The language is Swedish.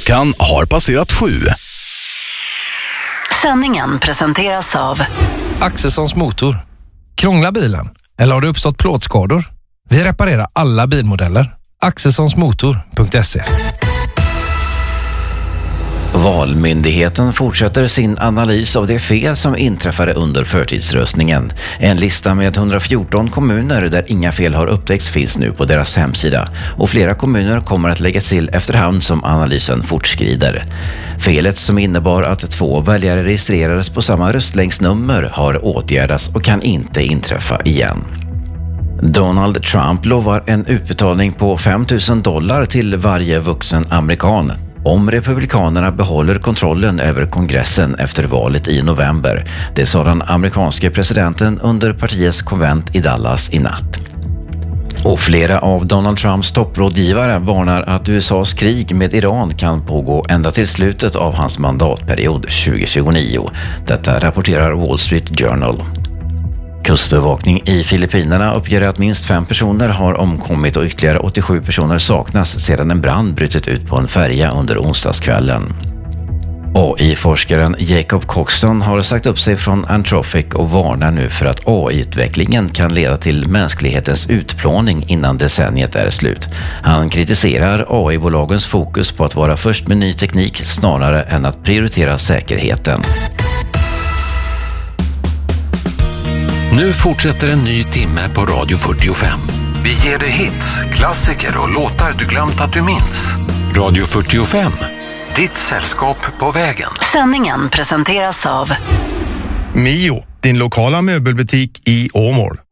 Klockan har passerat 7. Sändningen presenteras av Axelssons motor. Krånglar bilen? Eller har det uppstått plåtskador? Vi reparerar alla bilmodeller. Axelssonsmotor.se. Valmyndigheten fortsätter sin analys av det fel som inträffade under förtidsröstningen. En lista med 114 kommuner där inga fel har upptäckts finns nu på deras hemsida. Och flera kommuner kommer att läggas till efterhand som analysen fortskrider. Felet som innebar att 2 väljare registrerades på samma röstlängdsnummer har åtgärdats och kan inte inträffa igen. Donald Trump lovar en utbetalning på $5,000 till varje vuxen amerikan om republikanerna behåller kontrollen över kongressen efter valet i november. Det sa den amerikanske presidenten under partiets konvent i Dallas i natt. Och flera av Donald Trumps topprådgivare varnar att USAs krig med Iran kan pågå ända till slutet av hans mandatperiod 2029. Detta rapporterar Wall Street Journal. Kustbevakning i Filippinerna uppger att minst 5 personer har omkommit och ytterligare 87 personer saknas sedan en brand brutit ut på en färja under onsdagskvällen. AI-forskaren Jacob Coxon har sagt upp sig från Anthropic och varnar nu för att AI-utvecklingen kan leda till mänsklighetens utplåning innan decenniet är slut. Han kritiserar AI-bolagens fokus på att vara först med ny teknik snarare än att prioritera säkerheten. Nu fortsätter en ny timme på Radio 45. Vi ger dig hits, klassiker och låtar du glömt att du minns. Radio 45, ditt sällskap på vägen. Sändningen presenteras av Mio, din lokala möbelbutik i Åmål.